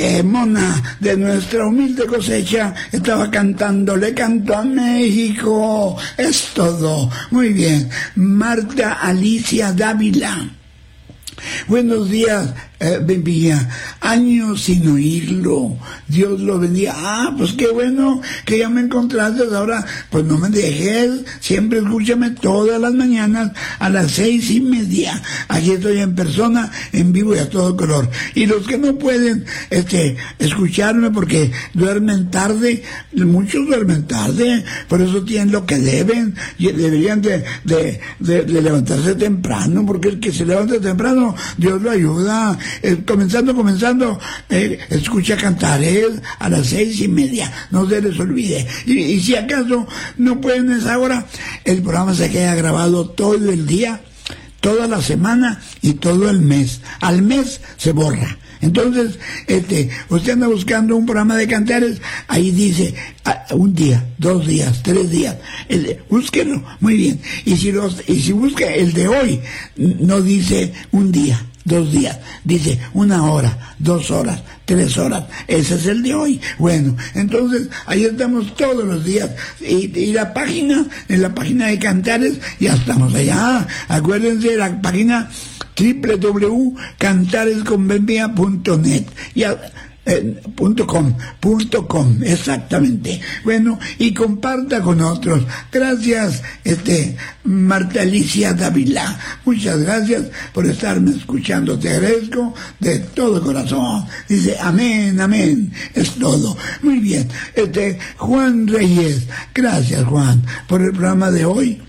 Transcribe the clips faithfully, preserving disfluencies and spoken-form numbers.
eh, Mona, de nuestra humilde cosecha, estaba cantando, le canto a México, es todo. Muy bien. Marta Alicia Dávila. Buenos días, eh, Bebía. Años sin oírlo. Dios lo bendiga. Ah, pues qué bueno que ya me encontraste. Ahora, pues no me dejes. Siempre escúchame todas las mañanas a las seis y media. Aquí estoy en persona, en vivo y a todo color. Y los que no pueden, este, escucharme porque duermen tarde, muchos duermen tarde, por eso tienen lo que deben. Y deberían de, de, de, de levantarse temprano, porque el que se levanta temprano, Dios lo ayuda. Eh, comenzando, comenzando, eh, escucha Cantares a las seis y media, no se les olvide. Y, y si acaso no pueden a esa hora, el programa se queda grabado todo el día, toda la semana y todo el mes. Al mes se borra. Entonces, este, usted anda buscando un programa de Cantares, ahí dice ah, un día, dos días, tres días, el, búsquenlo, muy bien. Y si los, y si busca el de hoy, no dice un día, dos días, dice una hora, dos horas, tres horas, ese es el de hoy. Bueno, entonces ahí estamos todos los días, y, y la página, en la página de Cantares, ya estamos allá. Acuérdense, la página doble u doble u doble u punto cantares con bembia punto net, ya, eh, punto com, punto com, exactamente. Bueno, y comparta con otros. Gracias, este, Marta Alicia Dávila. Muchas gracias por estarme escuchando. Te agradezco de todo corazón. Dice, amén, amén. Es todo. Muy bien. Este, Juan Reyes. Gracias, Juan, por el programa de hoy.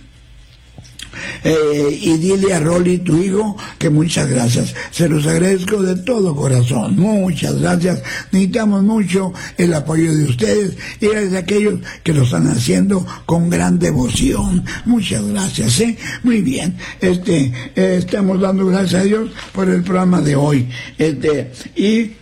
Eh, y dile a Rolly, tu hijo, que muchas gracias. Se los agradezco de todo corazón. Muchas gracias. Necesitamos mucho el apoyo de ustedes y de aquellos que lo están haciendo con gran devoción. Muchas gracias, ¿eh? Muy bien. Este, eh, estamos dando gracias a Dios por el programa de hoy. Este, y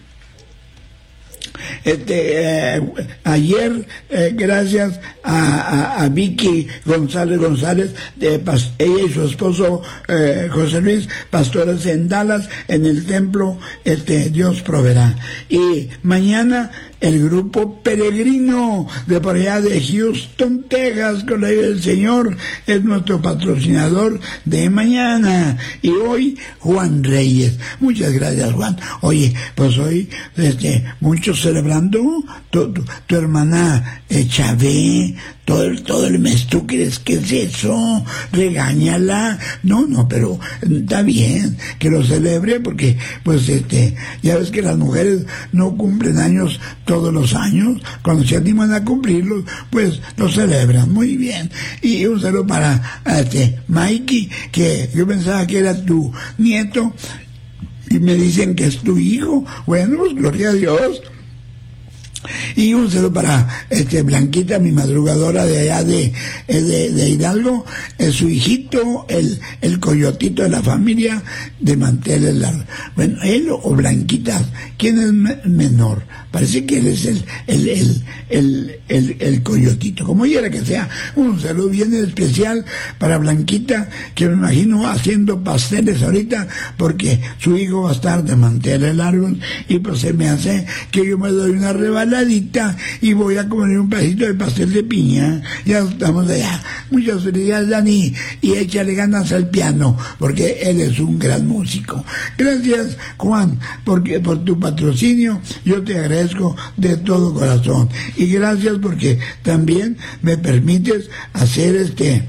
Este, eh, ayer, eh, gracias a, a, a Vicky González González, de pas, ella y su esposo eh, José Luis, pastores en Dallas, en el templo, este, Dios proveerá. Y mañana el grupo Peregrino de por allá de Houston, Texas, con la ayuda del Señor, es nuestro patrocinador de mañana. Y hoy, Juan Reyes. Muchas gracias, Juan. Oye, pues hoy, este, muchos celebrando, tu, tu, tu hermana eh, Chávez, todo el, todo el mes. ¿Tú crees que es eso? Regáñala. No, no, pero está bien que lo celebre, porque, pues, este, ya ves que las mujeres no cumplen años todos los años. Cuando se animan a cumplirlos, pues lo celebran. Muy bien. Y un saludo para este Mikey, que yo pensaba que era tu nieto y me dicen que es tu hijo. Bueno, pues gloria a Dios. Y un saludo para este Blanquita, mi madrugadora de allá de, de, de Hidalgo, es su hijito, el, el coyotito de la familia de manteles largos. Bueno, él o Blanquita, ¿quién es me menor? Parece que él es el, el, el, el, el, el coyotito, como quiera que sea. Un saludo bien especial para Blanquita, que me imagino haciendo pasteles ahorita, porque su hijo va a estar de manteles largos, y pues se me hace que yo me doy una rebaladita y voy a comer un pedacito de pastel de piña. Ya estamos allá. Muchas felicidades, Dani, y échale ganas al piano, porque él es un gran músico. Gracias, Juan, porque por tu patrocinio. Yo te agradezco de todo corazón, y gracias porque también me permites hacer este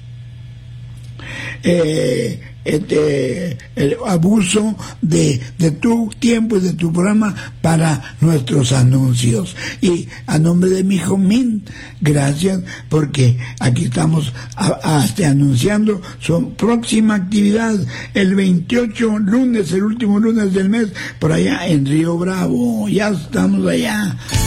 eh, este el abuso de, de tu tiempo y de tu programa para nuestros anuncios. Y a nombre de mi hijo Min, gracias, porque aquí estamos a, a, este, anunciando su próxima actividad el veintiocho, lunes, el último lunes del mes, por allá en Río Bravo. Ya estamos allá.